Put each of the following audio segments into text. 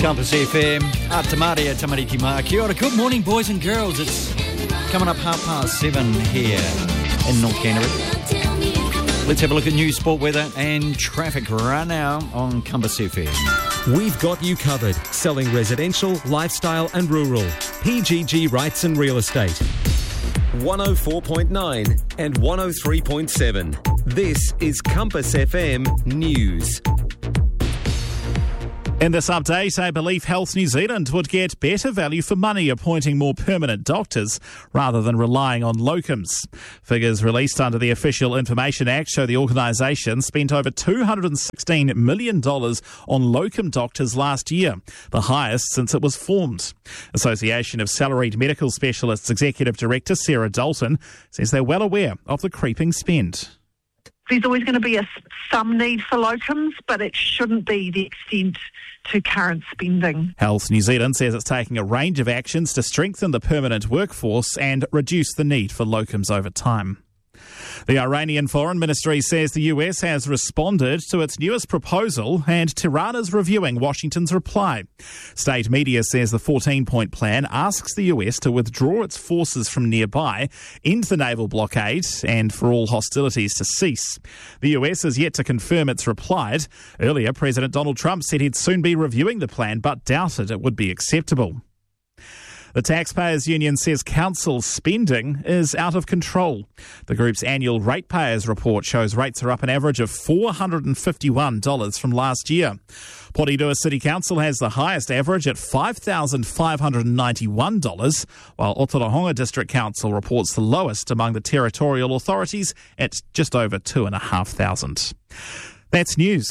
Compass FM, Atamaria Tamariki Mā. Kia ora. Good morning, boys and girls. It's coming up 7:30 here in North Canterbury. Let's have a look at news, sport, weather and traffic right now on Compass FM. We've got you covered. Selling residential, lifestyle and rural. PGG Rights and Real Estate. 104.9 and 103.7. This is Compass FM News. In this update, I believe Health New Zealand would get better value for money appointing more permanent doctors rather than relying on locums. Figures released under the Official Information Act show the organisation spent over $216 million on locum doctors last year, the highest since it was formed. Association of Salaried Medical Specialists Executive Director Sarah Dalton says they're well aware of the creeping spend. There's always going to be some need for locums, but it shouldn't be the extent to current spending. Health New Zealand says it's taking a range of actions to strengthen the permanent workforce and reduce the need for locums over time. The Iranian Foreign Ministry says the US has responded to its newest proposal and Tehran is reviewing Washington's reply. State media says the 14-point plan asks the US to withdraw its forces from nearby, end the naval blockade and for all hostilities to cease. The US has yet to confirm it's replied. Earlier, President Donald Trump said he'd soon be reviewing the plan but doubted it would be acceptable. The Taxpayers Union says council spending is out of control. The group's annual ratepayers report shows rates are up an average of $451 from last year. Porirua City Council has the highest average at $5,591, while Otorohanga District Council reports the lowest among the territorial authorities at just over $2,500. That's news.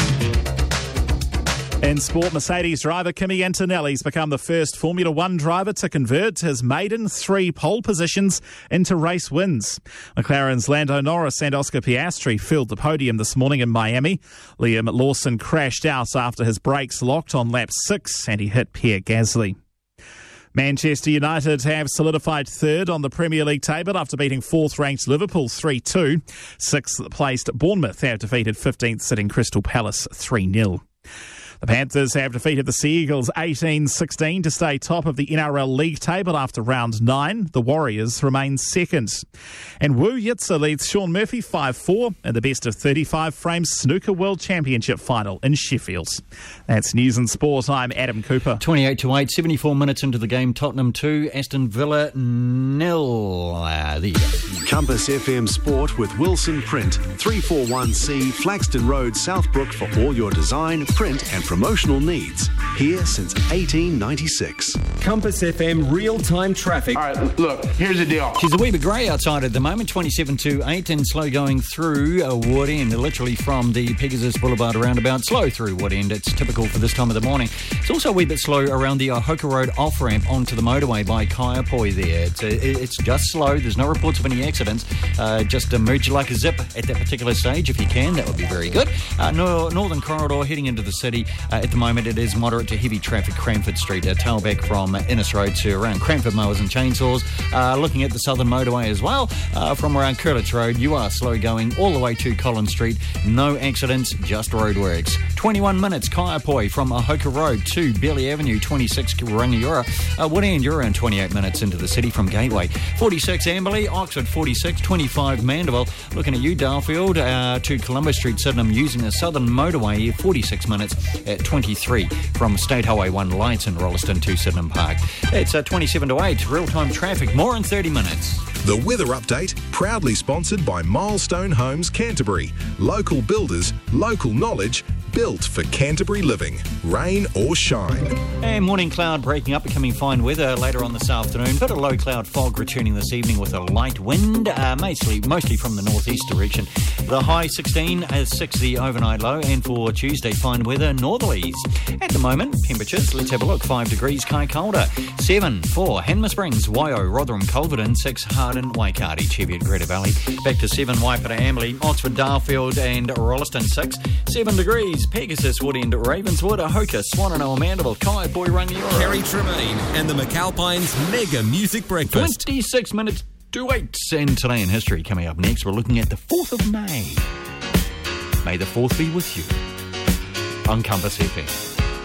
In sport, Mercedes driver Kimi Antonelli's become the first Formula One driver to convert his maiden 3 pole positions into race wins. McLaren's Lando Norris and Oscar Piastri filled the podium this morning in Miami. Liam Lawson crashed out after his brakes locked on lap 6 and he hit Pierre Gasly. Manchester United have solidified third on the Premier League table after beating 4th-ranked Liverpool 3-2. 6th-placed Bournemouth have defeated 15th sitting Crystal Palace 3-0. The Panthers have defeated the Sea Eagles 18-16 to stay top of the NRL League table after round 9. The Warriors remain second. And Wu Yitsa leads Sean Murphy 5-4 in the best of 35 frames Snooker World Championship final in Sheffield. That's news and sport. I'm Adam Cooper. 28-8, 74 minutes into the game. Tottenham 2, Aston Villa 0. There you go. Compass FM Sport with Wilson Print, 341C Flaxton Road, Southbrook for all your design, print and promotional needs. Here since 1896. Compass FM real-time traffic. All right, look, here's the deal. She's a wee bit grey outside at the moment, 27-8 and slow going through Wood End, literally from the Pegasus Boulevard roundabout, slow through Wood End. It's typical for this time of the morning. It's also a wee bit slow around the Hoka Road off-ramp onto the motorway by Kaiapoi there. It's just slow. There's no reports of any accidents. Just merge like a zip at that particular stage if you can. That would be very good. Northern Corridor heading into the city. At the moment, it is moderate to heavy traffic, Cranford Street, tailback from Innes Road to around Cranford Mowers and Chainsaws. Looking at the Southern Motorway as well, from around Curlitz Road, you are slow going all the way to Collins Street. No accidents, just roadworks. 21 minutes, Kaiapoi from Ahoka Road to Bailey Avenue, 26 Rangiora. Wood End, you're around 28 minutes into the city from Gateway. 46 Amberley, Oxford 46, 25 Mandeville. Looking at you, Darfield, to Columbus Street, Sydenham, using the Southern Motorway, 46 minutes at 23 from State Highway 1 Lights in Rolleston to Sydenham Park. It's 27-8, real-time traffic, more in 30 minutes. The weather update, proudly sponsored by Milestone Homes Canterbury. Local builders, local knowledge, built for Canterbury living, rain or shine. And morning cloud breaking up, becoming fine weather later on this afternoon. Bit of low cloud fog returning this evening with a light wind, mostly from the northeast direction. The high 16 is 6 the overnight low, and for Tuesday fine weather, northerlies. At the moment, temperatures, let's have a look. 5 degrees Kaikoura, 7 for Hanma Springs, Waio, Rotherham, Culverden, 6 Harden, Waikari, Cheviot, Greta Valley. Back to 7 Waipara, Amberley, Oxford, Darfield and Rolleston, 6. 7 degrees Pegasus, Wood End, Ravenswood, Ahoka, Swannanoa, Mandeville, Kaiapoi, Rangiora. Kerry Tremaine and the McAlpines Mega Music Breakfast. 26 minutes to 8. And today in history coming up next, we're looking at the 4th of May. May the 4th be with you on Compass FM.